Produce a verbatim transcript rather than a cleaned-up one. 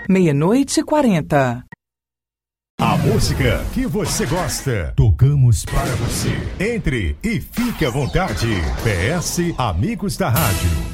meia-noite e quarenta. A música que você gosta, tocamos para você. Entre e fique à vontade. P S Amigos da Rádio.